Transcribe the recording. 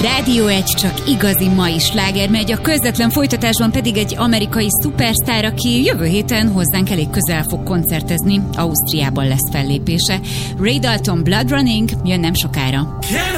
Rádió 1 csak igazi mai sláger megy, a közvetlen folytatásban pedig egy amerikai szupersztár, aki jövő héten hozzánk elég közel fog koncertezni, Ausztriában lesz fellépése. Ray Dalton, Blood Running jön nem sokára.